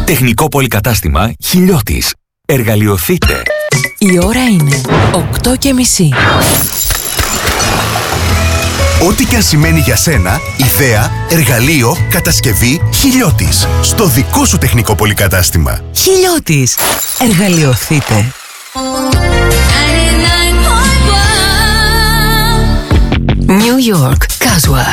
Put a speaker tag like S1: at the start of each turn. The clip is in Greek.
S1: Τεχνικό πολυκατάστημα Χιλιώτης. Εργαλειοθείτε.
S2: Η ώρα είναι 8:30.
S3: Ό,τι και αν σημαίνει για σένα, ιδέα, εργαλείο, κατασκευή, Χιλιώτης. Στο δικό σου τεχνικό πολυκατάστημα.
S2: Χιλιώτης. Εργαλειοθείτε. New York, Caswa.